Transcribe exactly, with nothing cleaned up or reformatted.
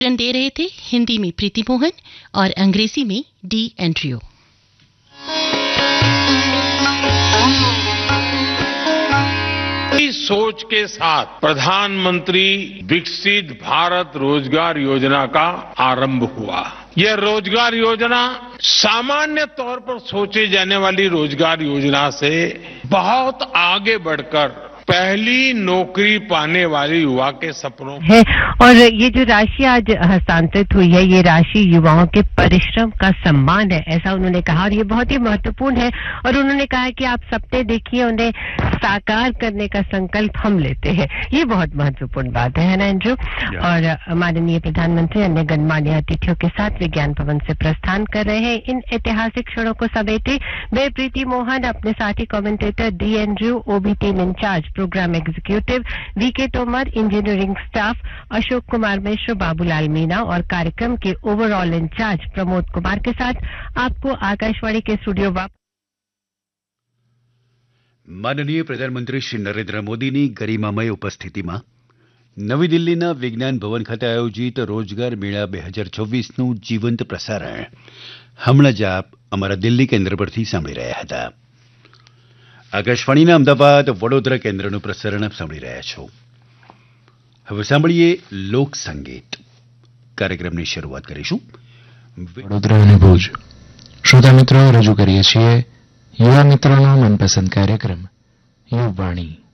दे रहे थे हिंदी में प्रीति मोहन और अंग्रेजी में डी एंड्रियो। इस सोच के साथ प्रधानमंत्री विकसित भारत रोजगार योजना का आरंभ हुआ। यह रोजगार योजना सामान्य तौर पर सोचे जाने वाली रोजगार योजना से बहुत आगे बढ़कर पहली नौकरी पाने वाले युवा के सपनों है। और ये जो राशि आज हस्तांतरित हुई है, ये राशि युवाओं के परिश्रम का सम्मान है, ऐसा उन्होंने कहा। और ये बहुत ही महत्वपूर्ण है। और उन्होंने कहा कि आप सपने देखिए, उन्हें साकार करने का संकल्प हम लेते हैं। ये बहुत महत्वपूर्ण बात है, है ना एंड्रू? और माननीय प्रधानमंत्री अन्य गणमान्य अतिथियों के साथ विज्ञान भवन से प्रस्थान कर रहे हैं। इन ऐतिहासिक क्षणों को समेटे वे प्रीति मोहन, अपने साथी कमेंटेटर डी एंड्रू, ओबी team incharge programme executive VK Tomar, engineering staff Ashok Kumar Mishra, Babulal Meena और कार्यक्रम के ओवरऑल इंचार्ज प्रमोद कुमार के साथ आपको आकाशवाणी के स्टूडियो वापस। माननीय प्रधानमंत्री श्री नरेंद्र मोदीની ગરિમામય ઉપસ્થિતિમાં નવી દિલ્હીના વિજ્ઞાન ભવન ખાતે આયોજિત રોજગાર મેળા બે હજાર ચોવીસનું જીવંત પ્રસારણ હમણાં જ આપ અમારા દિલ્હી કેન્દ્ર પરથી સાંભળી રહ્યા હતા। આકાશવાણીના અમદાવાદ વડોદરા કેન્દ્રનું પ્રસારણ આપ સાંભળી રહ્યા છો। હવે સાંભળીએ લોક સંગીત કાર્યક્રમની શરૂઆત કરીશું। વડોદરા અને ભુજ શ્રોતા મિત્રો રજૂ કરીએ છીએ યુવા મિત્રોનો મનપસંદ કાર્યક્રમ યુવાવાણી।